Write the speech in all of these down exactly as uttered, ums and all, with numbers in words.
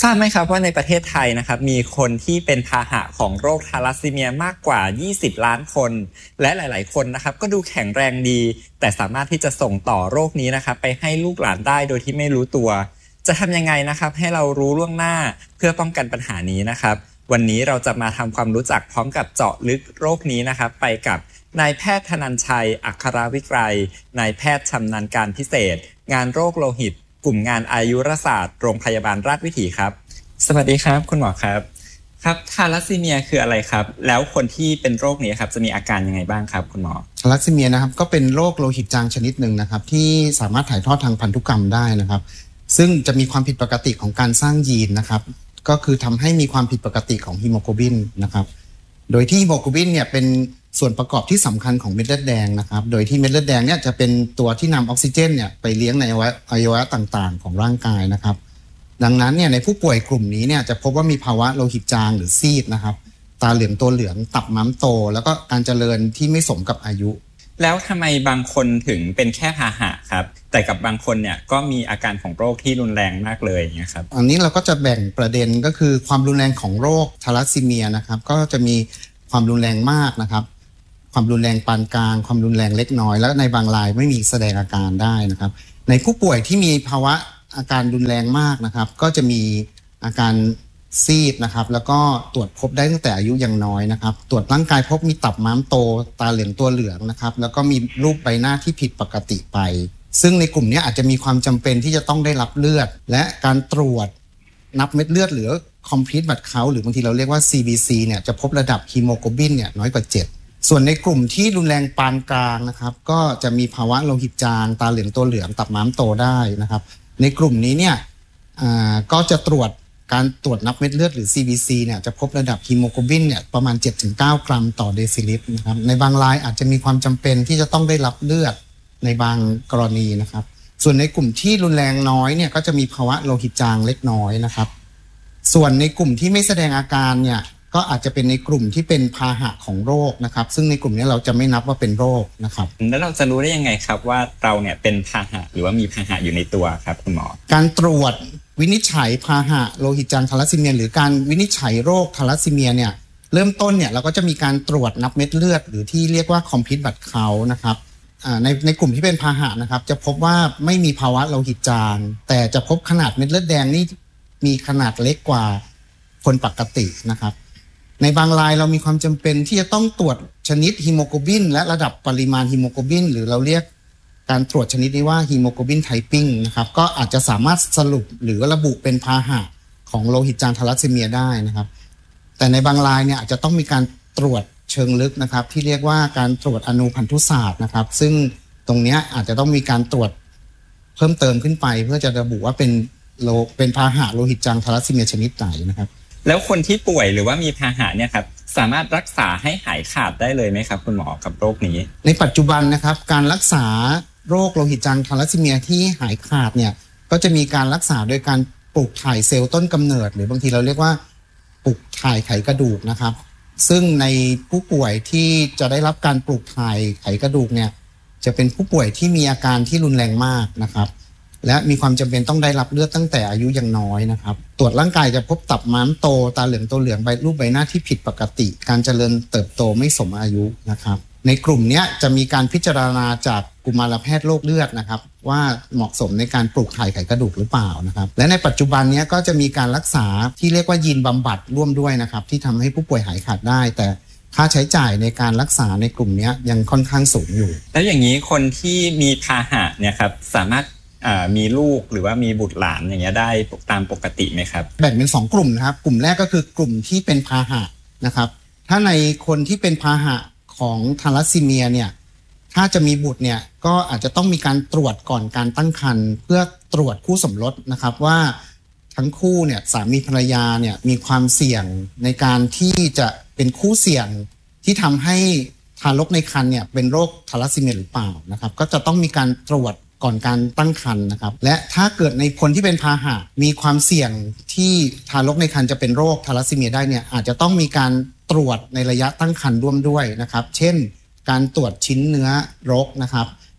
ทราบไหมครับว่าในประเทศไทยนะครับมีคนที่เป็นพาหะของโรคทาลัสซีเมียมากกว่ายี่สิบล้านคนและหลายๆคนนะครับก็ดูแข็งแรงดีแต่สามารถที่จะส่งต่อโรคนี้นะครับไปให้ลูกหลานได้โดยที่ไม่รู้ตัวจะทำยังไงนะครับให้เรารู้ล่วงหน้าเพื่อป้องกันปัญหานี้นะครับวันนี้เราจะมาทำความรู้จักพร้อมกับเจาะลึกโรคนี้นะครับไปกับนายแพทย์ธนัญชัยอัครวิไกรนายแพทย์ชำนาญการพิเศษงานโรคโลหิตกลุ่มงานอายุรศาสตร์โรงพยาบาลราชวิถีครับสวัสดีครับคุณหมอครับครับทาลัสซีเมียคืออะไรครับแล้วคนที่เป็นโรคนี้ครับจะมีอาการยังไงบ้างครับคุณหมอทาลัสซีเมียนะครับก็เป็นโรคโลหิตจางชนิดหนึ่งนะครับที่สามารถถ่ายทอดทางพันธุกรรมได้นะครับซึ่งจะมีความผิดปกติของการสร้างยีนนะครับก็คือทำให้มีความผิดปกติของฮีโมโกลบินนะครับโดยที่ฮีโมโกลบินเนี่ยเป็นส่วนประกอบที่สำคัญของเม็ดเลือดแดงนะครับโดยที่เม็ดเลือดแดงเนี่ยจะเป็นตัวที่นำออกซิเจนเนี่ยไปเลี้ยงในอวัยวะต่างๆของร่างกายนะครับดังนั้นเนี่ยในผู้ป่วยกลุ่มนี้เนี่ยจะพบว่ามีภาวะโลหิตจางหรือซีดนะครับตาเหลืองตัวเหลืองตับม้ำโตแล้วก็การเจริญที่ไม่สมกับอายุแล้วทำไมบางคนถึงเป็นแค่พาหะครับแต่กับบางคนเนี่ยก็มีอาการของโรคที่รุนแรงมากเลยอย่างเงี้ยครับอันนี้เราก็จะแบ่งประเด็นก็คือความรุนแรงของโรคทาลัสซีเมียนะครับก็จะมีความรุนแรงมากนะครับความรุนแรงปานกลางความรุนแรงเล็กน้อยแล้วในบางรายไม่มีแสดงอาการได้นะครับในผู้ป่วยที่มีภาวะอาการรุนแรงมากนะครับก็จะมีอาการซีดนะครับแล้วก็ตรวจพบได้ตั้งแต่อายุยังน้อยนะครับตรวจร่างกายพบมีตับม้ำโตตาเหลืองตัวเหลืองนะครับแล้วก็มีรูปใบหน้าที่ผิดปกติไปซึ่งในกลุ่มนี้อาจจะมีความจำเป็นที่จะต้องได้รับเลือดและการตรวจนับเม็ดเลือดหรือ complete blood count หรือบางทีเราเรียกว่า ซี บี ซี เนี่ยจะพบระดับฮีโมโกลบินเนี่ยน้อยกว่าเจ็ดส่วนในกลุ่มที่รุนแรงปานกลางนะครับก็จะมีภาวะโลหิตจางตาเหลืองตัวเหลืองตับม้ำโตได้นะครับในกลุ่มนี้เนี่ยก็จะตรวจการตรวจนับเม็ดเลือดหรือ ซี บี ซี เนี่ยจะพบระดับฮีโมโกลบินเนี่ยประมาณ เจ็ดถึงเก้า กรัมต่อเดซิลิตรนะครับในบางรายอาจจะมีความจำเป็นที่จะต้องได้รับเลือดในบางกรณีนะครับส่วนในกลุ่มที่รุนแรงน้อยเนี่ยก็จะมีภาวะโลหิตจางเล็กน้อยนะครับส่วนในกลุ่มที่ไม่แสดงอาการเนี่ยก็อาจจะเป็นในกลุ่มที่เป็นพาหะของโรคนะครับซึ่งในกลุ่มนี้เราจะไม่นับว่าเป็นโรคนะครับแล้วเราจะรู้ได้ยังไงครับว่าเราเนี่ยเป็นพาหะหรือว่ามีพาหะอยู่ในตัวครับคุณหมอการตรวจวินิจฉัยพาหะโลหิตจางทาลัสซีเมียหรือการวินิจฉัยโรคทาลัสซีเมียเนี่ยเริ่มต้นเนี่ยเราก็จะมีการตรวจนับเม็ดเลือดหรือที่เรียกว่า complete blood count นะครับในในกลุ่มที่เป็นพาหะนะครับจะพบว่าไม่มีภาวะโลหิตจางแต่จะพบขนาดเม็ดเลือดแดงนี่มีขนาดเล็กกว่าคนปกตินะครับในบางรายเรามีความจำเป็นที่จะต้องตรวจชนิดฮีโมโกลบินและระดับปริมาณฮีโมโกลบินหรือเราเรียกการตรวจชนิดนี้ว่าฮีโมโกลบินไทปิ้งนะครับก็อาจจะสามารถสรุปหรือระบุเป็นพาหะของโลหิตจางทาลัสซีเมียได้นะครับแต่ในบางรายเนี่ยอาจจะต้องมีการตรวจเชิงลึกนะครับที่เรียกว่าการตรวจอนูพันธุศาสตร์นะครับซึ่งตรงนี้อาจจะต้องมีการตรวจเพิ่มเติมขึ้นไปเพื่อจะระบุว่าเป็นโลเป็นพาหะโลหิตจางทาลัสซีเมียชนิดไหนนะครับแล้วคนที่ป่วยหรือว่ามีพาหะเนี่ยครับสามารถรักษาให้หายขาดได้เลยไหมครับคุณหมอกับโรคนี้ในปัจจุบันนะครับการรักษาโรคโลหิตจางทาลัสซีเมียที่หายขาดเนี่ยก็จะมีการรักษาโดยการปลูกถ่ายเซลล์ต้นกำเนิดหรือบางทีเราเรียกว่าปลูกถ่ายไขกระดูกนะครับซึ่งในผู้ป่วยที่จะได้รับการปลูกถ่ายไขกระดูกเนี่ยจะเป็นผู้ป่วยที่มีอาการที่รุนแรงมากนะครับและมีความจำเป็นต้องได้รับเลือดตั้งแต่อายุยังน้อยนะครับตรวจร่างกายจะพบตับม้ำโตตาเหลืองตัวเหลืองใบรูปใบหน้าที่ผิดปกติการเจริญเติบโตไม่สมอายุนะครับในกลุ่มนี้จะมีการพิจารณาจากกุมารแพทย์โรคเลือดนะครับว่าเหมาะสมในการปลูกถ่ายไขกระดูกหรือเปล่านะครับและในปัจจุบันนี้ก็จะมีการรักษาที่เรียกว่ายีนบำบัดร่วมด้วยนะครับที่ทำให้ผู้ป่วยหายขาดได้แต่ค่าใช้จ่ายในการรักษาในกลุ่มนี้ยังค่อนข้างสูงอยู่แล้วอย่างนี้คนที่มีพาหะเนี่ยครับสามารถมีลูกหรือว่ามีบุตรหลานอย่างเงี้ยได้ตามปกติไหมครับแบ่งเป็นสองกลุ่มนะครับกลุ่มแรกก็คือกลุ่มที่เป็นพาหะนะครับถ้าในคนที่เป็นพาหะของทาลัสซีเมียเนี่ยถ้าจะมีบุตรเนี่ยก็อาจจะต้องมีการตรวจก่อนการตั้งครรภ์เพื่อตรวจคู่สมรสนะครับว่าทั้งคู่เนี่ยสามีภรรยาเนี่ยมีความเสี่ยงในการที่จะเป็นคู่เสี่ยงที่ทำให้ทารกในครรภ์เนี่ยเป็นโรคทาลัสซีเมียหรือเปล่านะครับก็จะต้องมีการตรวจก่อนการตั้งครรภ์นะครับและถ้าเกิดในคนที่เป็นพาหะมีความเสี่ยงที่ทารกในครรภ์จะเป็นโรคทาลัสซีเมียได้เนี่ยอาจจะต้องมีการตรวจในระยะตั้งครรภ์ร่วมด้วยนะครับเช่นการตรวจชิ้นเนื้อรกนะครับ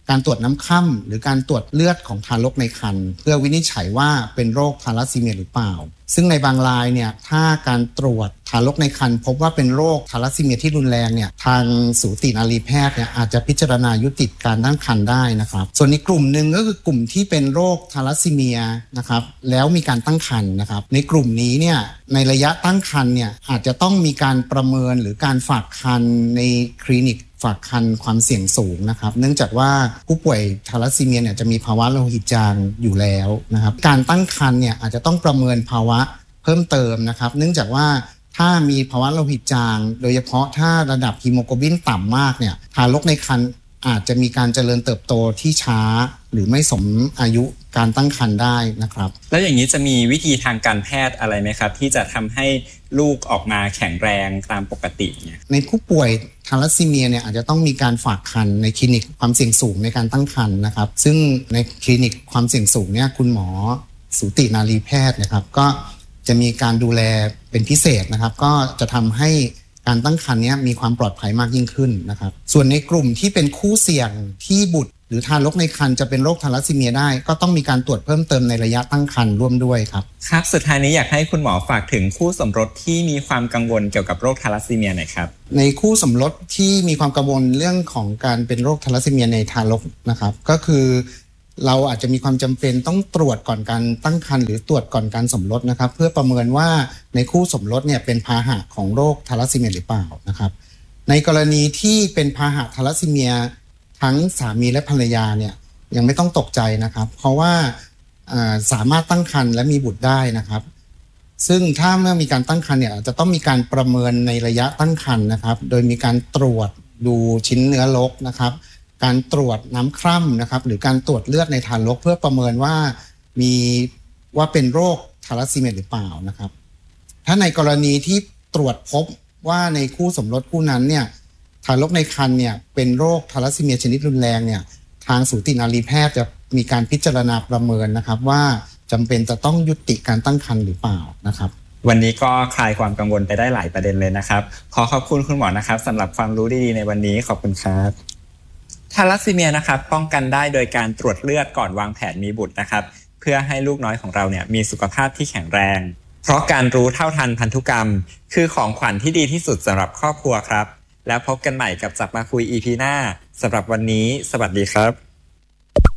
การตรวจน้ำค่ำหรือการตรวจเลือดของทารกในครรภ์เพื่อวินิจฉัยว่าเป็นโรคทาลัสซีเมียหรือเปล่าซึ่งในบางรายเนี่ยถ้าการตรวจทารกในครรภ์พบว่าเป็นโรคทาลัสซีเมียที่รุนแรงเนี่ยทางสูตินารีแพทย์เนี่ยอาจจะพิจารณายุติการตั้งครรภ์ได้นะครับส่วนอีกกลุ่มหนึ่งก็คือกลุ่มที่เป็นโรคทาลัสซีเมียนะครับแล้วมีการตั้งครรภ์นะครับในกลุ่มนี้เนี่ยในระยะตั้งครรภ์เนี่ยอาจจะต้องมีการประเมินหรือการฝากครรภ์ในคลินิกฝากครรภ์ความเสี่ยงสูงนะครับเนื่องจากว่าผู้ป่วยทาลัสซีเมียเนี่ยจะมีภาวะโลหิตจางอยู่แล้วนะครับการตั้งครรภ์เนี่ยอาจจะต้องประเมินภาวะเพิ่มเติมนะครับเนื่องจากว่าถ้ามีภาวะโลหิตจางโดยเฉพาะถ้าระดับฮีโมโกลบินต่ำมากเนี่ยทารกในครรภ์อาจจะมีการเจริญเติบโตที่ช้าหรือไม่สมอายุการตั้งครรภ์ได้นะครับแล้วอย่างนี้จะมีวิธีทางการแพทย์อะไรไหมครับที่จะทำให้ลูกออกมาแข็งแรงตามปกติเนี่ยในผู้ป่วยทาลัสซีเมียเนี่ยอาจจะต้องมีการฝากครรภ์ในคลินิกความเสี่ยงสูงในการตั้งครรภ์นะครับซึ่งในคลินิกความเสี่ยงสูงเนี่ยคุณหมอสูตินารีแพทย์นะครับก็จะมีการดูแลเป็นพิเศษนะครับก็จะทำให้การตั้งครรภ์นี้มีความปลอดภัยมากยิ่งขึ้นนะครับส่วนในกลุ่มที่เป็นคู่เสี่ยงที่บุตรหรือทารกในครรภ์จะเป็นโรคทาลัสซีเมียได้ก็ต้องมีการตรวจเพิ่มเติมในระยะตั้งครรภ์ร่วมด้วยครับครับสุดท้ายนี้อยากให้คุณหมอฝากถึงคู่สมรสที่มีความกังวลเกี่ยวกับโรคทาลัสซีเมียหน่อยครับในคู่สมรสที่มีความกังวลเรื่องของการเป็นโรคทาลัสซีเมียในทารกนะครับก็คือเราอาจจะมีความจำเป็นต้องตรวจก่อนการตั้งครรภ์หรือตรวจก่อนการสมรสนะครับเพื่อประเมินว่าในคู่สมรสเนี่ยเป็นพาหะของโรคทาลัสซีเมียหรือเปล่านะครับในกรณีที่เป็นพาหะทาลัสซีเมียทั้งสามีและภรรยาเนี่ยยังไม่ต้องตกใจนะครับเพราะว่าสามารถตั้งครรภ์และมีบุตรได้นะครับซึ่งถ้าเมื่อมีการตั้งครรภ์เนี่ยจะต้องมีการประเมินในระยะตั้งครรภ์นะครับโดยมีการตรวจดูชิ้นเนื้อรกนะครับการตรวจน้ำคร่ำนะครับหรือการตรวจเลือดในทารกเพื่อประเมินว่ามีว่าเป็นโรคทาลัสซีเมียหรือเปล่านะครับถ้าในกรณีที่ตรวจพบว่าในคู่สมรสคู่นั้นเนี่ยทารกในครรภ์เนี่ยเป็นโรคทาลัสซีเมียชนิดรุนแรงเนี่ยทางสูตินารีแพทย์จะมีการพิจารณาประเมินนะครับว่าจำเป็นจะต้องยุติการตั้งครรภ์หรือเปล่านะครับวันนี้ก็คลายความกังวลไปได้หลายประเด็นเลยนะครับขอขอบคุณคุณหมอนะครับสำหรับความรู้ดีๆในวันนี้ขอบคุณครับทาลัสซีเมียนะครับป้องกันได้โดยการตรวจเลือดก่อนวางแผนมีบุตรนะครับเพื่อให้ลูกน้อยของเราเนี่ยมีสุขภาพที่แข็งแรงเพราะการรู้เท่าทันพันธุกรรมคือของขวัญที่ดีที่สุดสำหรับครอบครัวครับแล้วพบกันใหม่กับจับมาคุย อี พี หน้าสำหรับวันนี้สวัสดีครับ